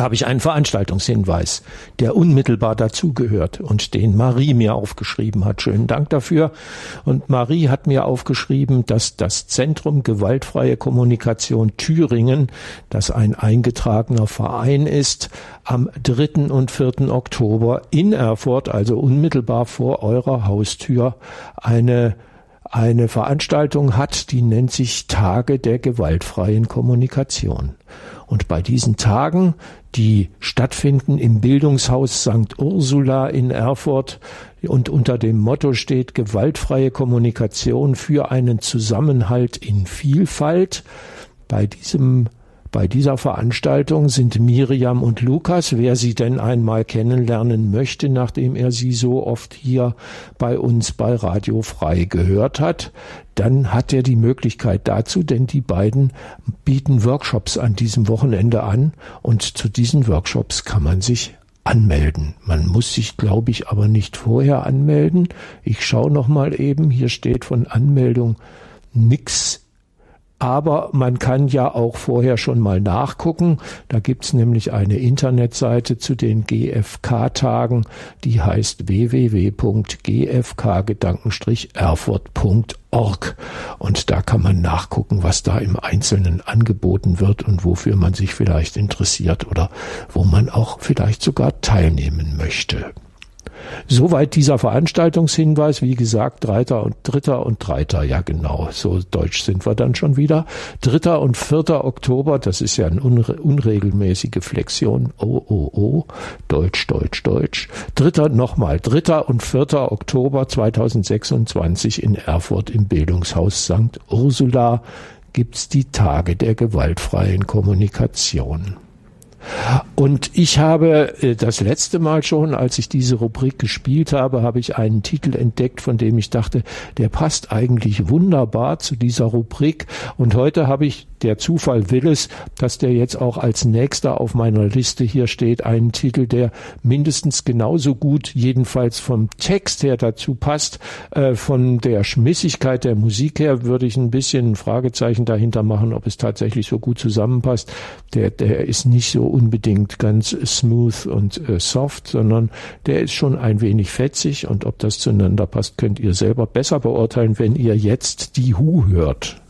habe ich einen Veranstaltungshinweis, der unmittelbar dazugehört und den Marie mir aufgeschrieben hat. Schönen Dank dafür. Und Marie hat mir aufgeschrieben, dass das Zentrum Gewaltfreie Kommunikation Thüringen, das ein eingetragener Verein ist, am 3. und 4. Oktober in Erfurt, also unmittelbar vor eurer Haustür, eine Veranstaltung hat, die nennt sich Tage der gewaltfreien Kommunikation. Und bei diesen Tagen, die stattfinden im Bildungshaus St. Ursula in Erfurt und unter dem Motto steht gewaltfreie Kommunikation für einen Zusammenhalt in Vielfalt, bei dieser Veranstaltung sind Miriam und Lukas, wer sie denn einmal kennenlernen möchte, nachdem er sie so oft hier bei uns bei Radio Frei gehört hat, dann hat er die Möglichkeit dazu, denn die beiden bieten Workshops an diesem Wochenende an und zu diesen Workshops kann man sich anmelden. Man muss sich, glaube ich, aber nicht vorher anmelden. Ich schaue noch mal eben, hier steht von Anmeldung nix. Aber man kann ja auch vorher schon mal nachgucken. Da gibt's nämlich eine Internetseite zu den GfK-Tagen, die heißt www.gfk-erfurt.org. Und da kann man nachgucken, was da im Einzelnen angeboten wird und wofür man sich vielleicht interessiert oder wo man auch vielleicht sogar teilnehmen möchte. Soweit dieser Veranstaltungshinweis, wie gesagt, 3. und 3. Ja genau, so deutsch sind wir dann schon wieder. 3. und 4. Oktober, das ist ja eine unregelmäßige Flexion. Deutsch. 3. und 4. Oktober 2026 in Erfurt im Bildungshaus St. Ursula gibt's die Tage der gewaltfreien Kommunikation. Und ich habe das letzte Mal schon, als ich diese Rubrik gespielt habe, habe ich einen Titel entdeckt, von dem ich dachte, der passt eigentlich wunderbar zu dieser Rubrik. Und heute habe ich, der Zufall will es, dass der jetzt auch als nächster auf meiner Liste hier steht, einen Titel, der mindestens genauso gut, jedenfalls vom Text her dazu passt. Von der Schmissigkeit der Musik her würde ich ein bisschen ein Fragezeichen dahinter machen, ob es tatsächlich so gut zusammenpasst. Der ist nicht so unbedingt ganz smooth und soft, sondern der ist schon ein wenig fetzig und ob das zueinander passt, könnt ihr selber besser beurteilen, wenn ihr jetzt die Who hört.